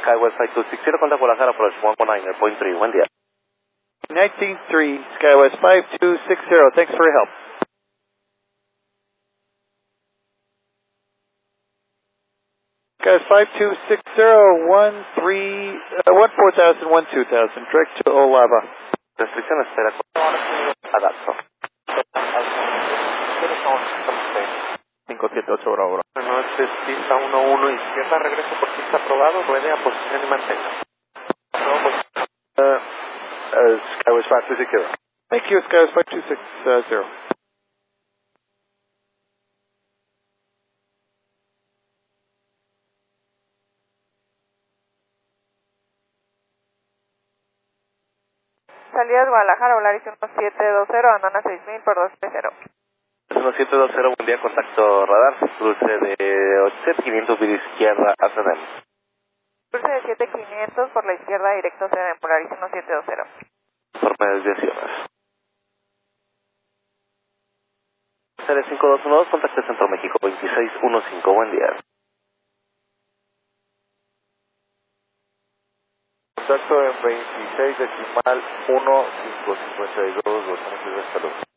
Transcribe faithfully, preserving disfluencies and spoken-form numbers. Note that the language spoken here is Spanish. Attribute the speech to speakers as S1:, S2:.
S1: Skywest five two six zero, contact Guadalajara, approach one one nine point three, buen día.
S2: nineteen three, Skywest five two six zero, thanks for your help. Skywest five two six zero, one three, uh, one four thousand, one two thousand, direct to Olava.
S1: Restricción espera. Adapto.
S2: cinco siete ocho hora hora.
S1: Noches, pista uno uno izquierda, regreso por pista aprobado, ruede a posición y mantenga.
S2: Uh, uh, Skywest five two six zero. Thank you, Skywest five two six zero.
S3: Salida de Guadalajara, Volaris uno siete dos cero, Andona seis mil por dos tres cero.
S1: uno siete dos cero, buen día, contacto radar, cruce de ocho siete quinientos de izquierda a Sedem.
S3: Cruce de siete quinientos por la izquierda directo Sedem, Volaris uno siete dos cero.
S1: Forma de desviaciones. Serie cinco dos uno dos, contacto Centro México veintiséis quince, buen día.
S2: Contacto en veintiséis decimal uno cinco cincuenta y dos, Los Ángeles, hasta luego.